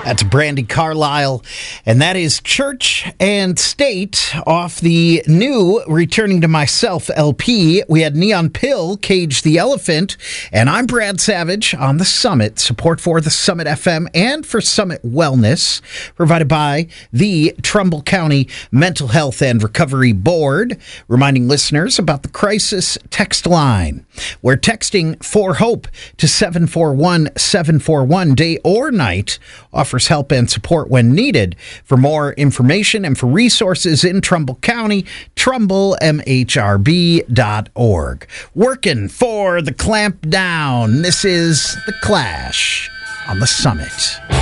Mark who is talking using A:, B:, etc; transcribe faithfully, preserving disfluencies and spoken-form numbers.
A: That's Brandi Carlile, and that is Church and State off the new Returning to Myself L P. We had Neon Pill, Cage the Elephant, and I'm Brad Savage on the Summit. Support for the Summit F M and for Summit Wellness, provided by the Trumbull County Mental Health and Recovery Board, reminding listeners about the crisis text line. We're texting for hope to seven four one seven four one, day or night, offers help and support when needed. For more information and for resources in Trumbull County, trumbull m h r b dot org. Working for the clamp down. This is The Clash on the Summit.